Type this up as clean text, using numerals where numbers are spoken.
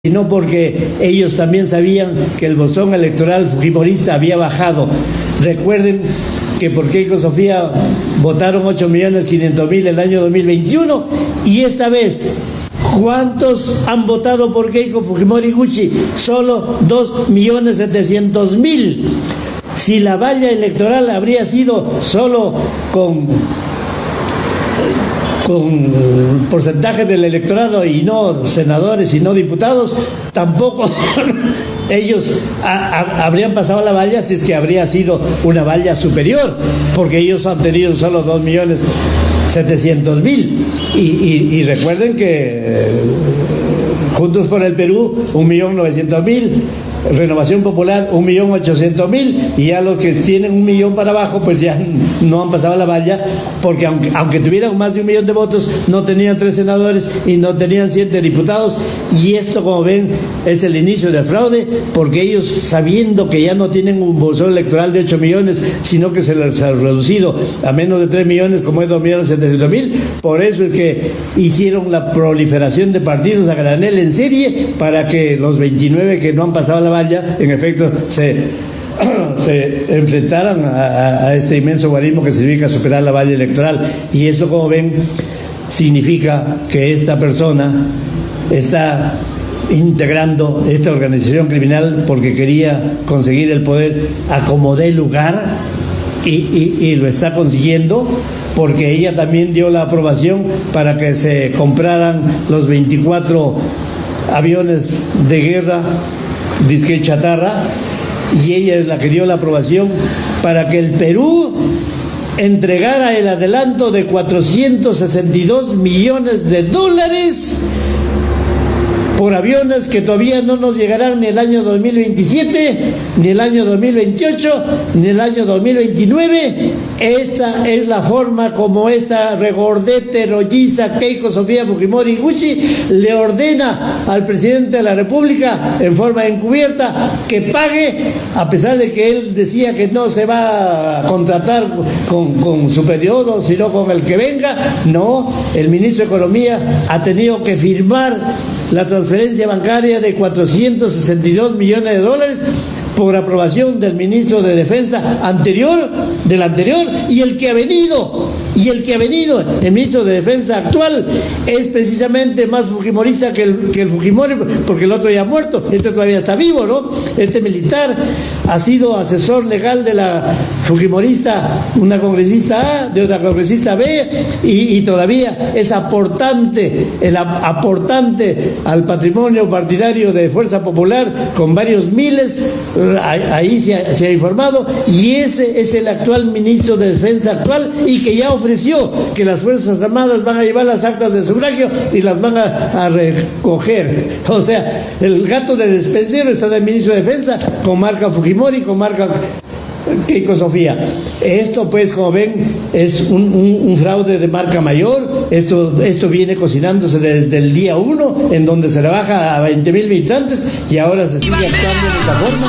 sino porque ellos también sabían que el bolsón electoral fujimorista había bajado. Recuerden que por Keiko Sofía votaron 8.500.000 el año 2021 y esta vez, ¿cuántos han votado por Keiko Fujimori Gucci? Solo 2.700.000. Si la valla electoral habría sido solo con porcentaje del electorado y no senadores y no diputados, tampoco ellos habrían pasado la valla si es que habría sido una valla superior, porque ellos han tenido solo 2.700.000 y recuerden que Juntos por el Perú 1.900.000, Renovación Popular 1.800.000 y ya los que tienen 1 millón para abajo pues ya no han pasado la valla, porque aunque tuvieran más de 1 millón de votos no tenían 3 senadores y no tenían 7 diputados, y esto, como ven, es el inicio del fraude, porque ellos, sabiendo que ya no tienen un bolsón electoral de 8 millones sino que se les ha reducido a menos de 3 millones como es 2.700.000, por eso es que hicieron la proliferación de partidos a granel en serie para que los 29 que no han pasado la valla, en efecto, se enfrentaran a este inmenso guarismo que significa superar la valla electoral. Y eso, como ven, significa que esta persona está integrando esta organización criminal porque quería conseguir el poder a como dé lugar, y lo está consiguiendo, porque ella también dio la aprobación para que se compraran los 24 aviones de guerra disque chatarra, y ella es la que dio la aprobación para que el Perú entregara el adelanto de 462 millones de dólares por aviones que todavía no nos llegarán ni el año 2027, ni el año 2028, ni el año 2029. Esta es la forma como esta regordete rolliza Keiko Sofía Fujimori Gucci le ordena al presidente de la República en forma encubierta que pague, a pesar de que él decía que no se va a contratar con su periodo, sino con el que venga. No, el ministro de Economía ha tenido que firmar la transferencia bancaria de 462 millones de dólares por aprobación del ministro de Defensa del anterior, y el que ha venido, el ministro de Defensa actual, es precisamente más fujimorista que el Fujimori, porque el otro ya ha muerto, este todavía está vivo, ¿no? Este militar ha sido asesor legal de la fujimorista, una congresista A, de otra congresista B, y todavía es aportante al patrimonio partidario de Fuerza Popular con varios miles. Ahí se ha informado, y ese es el actual ministro de Defensa actual, y que ya ofreció que las Fuerzas Armadas van a llevar las actas de sufragio y las van a recoger. O sea, el gato de despensero está del ministro de Defensa con marca Fujimori, con marca Keiko Sofía. Esto, pues, como ven, es un fraude de marca mayor. Esto viene cocinándose desde el día 1, en donde se le baja a 20.000 militantes, y ahora se sigue actuando de esta forma.